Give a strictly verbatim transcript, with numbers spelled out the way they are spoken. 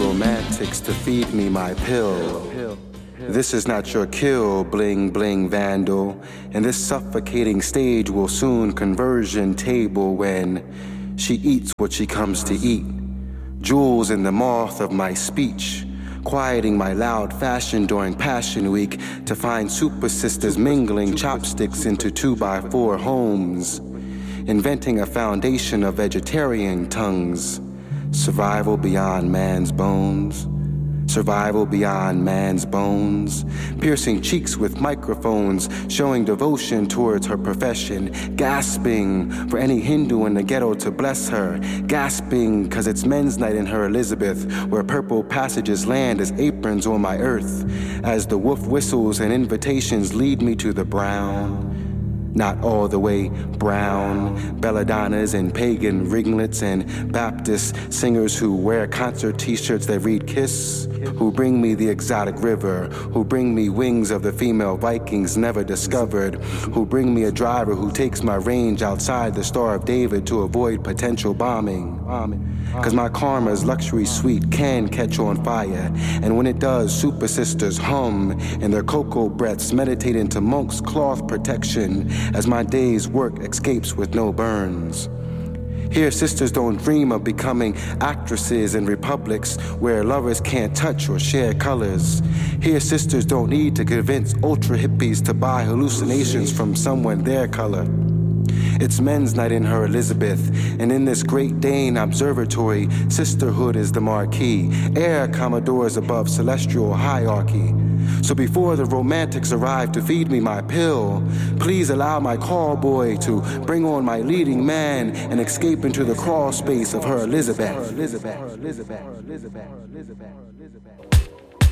romantics to feed me my pill. This is not your kill, bling bling vandal. And this suffocating stage will soon conversion table when she eats what she comes to eat. Jewels in the moth of my speech, quieting my loud fashion during Passion Week to find super sisters mingling chopsticks into two by four homes, inventing a foundation of vegetarian tongues. Survival beyond man's bones. Survival beyond man's bones, piercing cheeks with microphones, showing devotion towards her profession, gasping for any Hindu in the ghetto to bless her, gasping cause it's men's night in her Elizabeth, where purple passages land as aprons on my earth, as the wolf whistles and invitations lead me to the brown. Not all the way brown, belladonnas and pagan ringlets and Baptist singers who wear concert t-shirts that read Kiss, who bring me the exotic river, who bring me wings of the female Vikings never discovered, who bring me a driver who takes my range outside the Star of David to avoid potential bombing. Cause my karma's luxury suite can catch on fire, and when it does, super sisters hum in their cocoa breaths, meditate into monk's cloth protection as my day's work escapes with no burns. Here, sisters don't dream of becoming actresses in republics where lovers can't touch or share colors. Here, sisters don't need to convince ultra hippies to buy hallucinations from someone their color. It's men's night in her Elizabeth, and in this Great Dane observatory, sisterhood is the marquee, air commodores above celestial hierarchy. So before the romantics arrive to feed me my pill, please allow my call boy to bring on my leading man and escape into the crawl space of her Elizabeth.